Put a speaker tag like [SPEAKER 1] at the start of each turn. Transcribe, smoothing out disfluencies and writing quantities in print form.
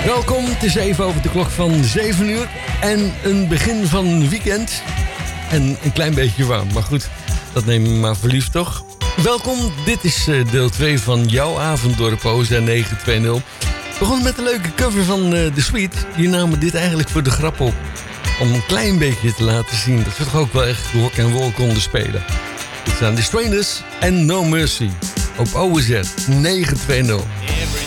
[SPEAKER 1] Welkom, het is even over de klok van 7 uur en een begin van weekend. En een klein beetje warm, maar goed, dat neem ik maar voor lief toch? Welkom, dit is deel 2 van jouw avond door de Poza 920. Begon met een leuke cover van The Sweet. Die namen dit eigenlijk voor de grap op. Om een klein beetje te laten zien dat ze toch ook wel echt rock and roll konden spelen. Dit zijn The Strangers en No Mercy op OZ 920.